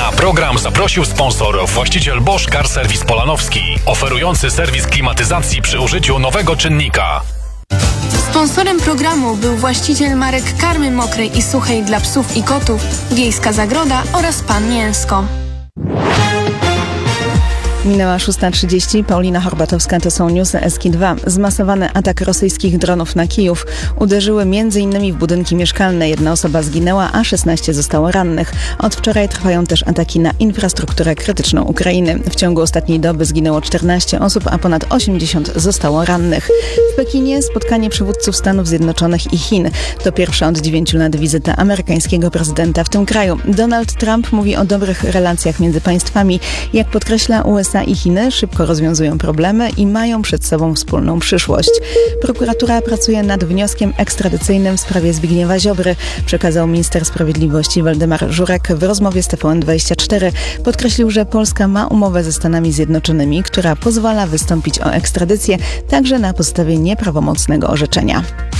Na program zaprosił sponsor, właściciel Bosch Car Service Polanowski, oferujący serwis klimatyzacji przy użyciu nowego czynnika. Sponsorem programu był właściciel marek karmy mokrej i suchej dla psów i kotów, Wiejska Zagroda oraz Pan Mięsko. Minęła 6:30. Paulina Horbatowska, to są newsy Eski2. Zmasowany atak rosyjskich dronów na Kijów uderzyły m.in. w budynki mieszkalne. 1 osoba zginęła, a 16 zostało rannych. Od wczoraj trwają też ataki na infrastrukturę krytyczną Ukrainy. W ciągu ostatniej doby zginęło 14 osób, a ponad 80 zostało rannych. W Pekinie spotkanie przywódców Stanów Zjednoczonych i Chin. To pierwsza od 9 lat wizyta amerykańskiego prezydenta w tym kraju. Donald Trump mówi o dobrych relacjach między państwami. Jak podkreśla, USA i Chiny szybko rozwiązują problemy i mają przed sobą wspólną przyszłość. Prokuratura pracuje nad wnioskiem ekstradycyjnym w sprawie Zbigniewa Ziobry, przekazał minister sprawiedliwości Waldemar Żurek w rozmowie z TVN24. Podkreślił, że Polska ma umowę ze Stanami Zjednoczonymi, która pozwala wystąpić o ekstradycję także na podstawie nieprawomocnego orzeczenia.